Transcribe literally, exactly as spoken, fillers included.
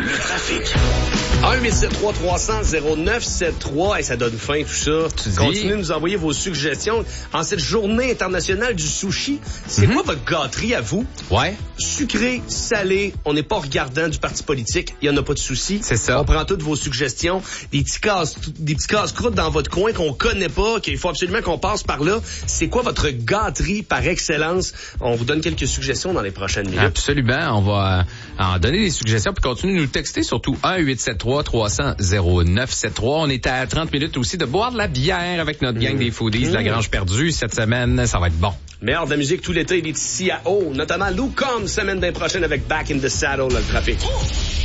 Le trafic. un huit sept trois trois cents zéro neuf sept trois et ça donne fin tout ça. Tu dis... Continuez de nous envoyer vos suggestions. En cette journée internationale du sushi, c'est mm-hmm. quoi votre gâterie à vous? Ouais. Sucré, salé, on n'est pas regardant du parti politique, il y en a pas de souci. C'est ça. On prend toutes vos suggestions, des petits casse des petits casse-croûtes dans votre coin qu'on connaît pas, qu'il faut absolument qu'on passe par là. C'est quoi votre gâterie par excellence? On vous donne quelques suggestions dans les prochaines minutes. Absolument, on va euh, en donner des suggestions puis continuer de nous texter surtout un huit sept trois trois cents zéro neuf sept trois. On est à trente minutes aussi de boire de la bière avec notre gang mmh. des foodies mmh. de la Grange Perdue. Cette semaine, ça va être bon. Meilleur de la musique tout l'été, il est ici à eau, notamment Lou Combs, semaine d'un prochaine avec Back in the Saddle, le trafic.